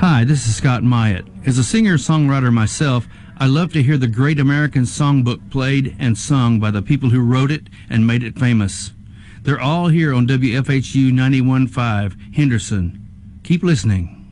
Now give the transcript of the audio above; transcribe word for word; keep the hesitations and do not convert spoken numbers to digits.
Hi, this is Scott Myatt. As a singer-songwriter myself, I love to hear the great American songbook played and sung by the people who wrote it and made it famous. They're all here on W F H U ninety-one point five, Henderson. Keep listening.